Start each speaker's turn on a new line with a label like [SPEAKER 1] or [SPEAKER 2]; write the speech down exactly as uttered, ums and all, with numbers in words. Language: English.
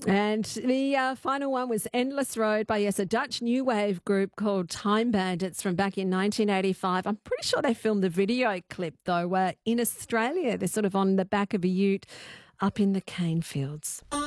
[SPEAKER 1] And the uh, final one was Endless Road by, yes, a Dutch new wave group called Time Bandits from back in nineteen eighty-five. I'm pretty sure they filmed the video clip, though, uh, in Australia. They're sort of on the back of a ute up in the cane fields.